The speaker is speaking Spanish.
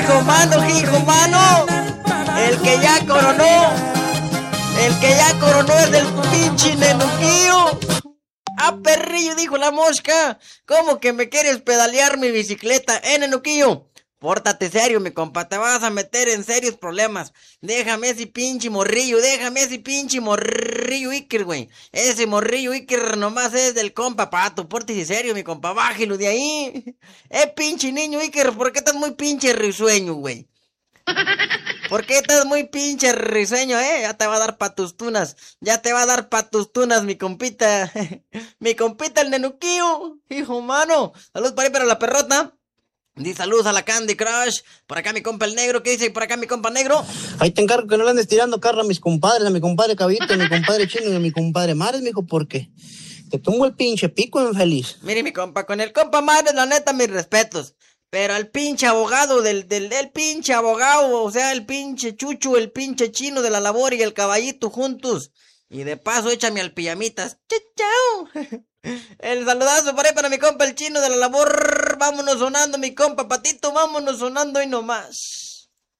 Hijo mano, el que ya coronó, es del pinche Nenuquillo. Ah, perrillo, dijo la mosca, ¿cómo que me quieres pedalear mi bicicleta, Nenuquillo? Pórtate serio, mi compa, te vas a meter en serios problemas. Déjame ese pinche morrillo Iker, güey. Ese morrillo Iker nomás es del compa, pato. Pórtese serio, mi compa, bájelo de ahí. Pinche niño Iker, ¿por qué estás muy pinche risueño, güey? ¿Por qué estás muy pinche risueño, Ya te va a dar pa' tus tunas. Mi compita. Mi compita el Nenuquillo. Hijo mano. Saludos para ahí para la perrota. Di saludos a la Candy Crush. Por acá mi compa el negro. ¿Qué dice por acá mi compa negro? Ahí te encargo que no le andes tirando carro a mis compadres, a mi compadre Cabito, a mi compadre Chino y a mi compadre Mares, mijo, porque te tumbo el pinche pico, infeliz. Mire, mi compa, con el compa Mares, la neta, mis respetos. Pero al pinche abogado del pinche abogado, o sea, el pinche Chucho, el pinche Chino de la labor y el caballito juntos. Y de paso, échame al pijamitas. ¡Chao! El saludazo por ahí para mi compa el Chino de la labor. Vámonos sonando, mi compa Patito, vámonos sonando y nomás.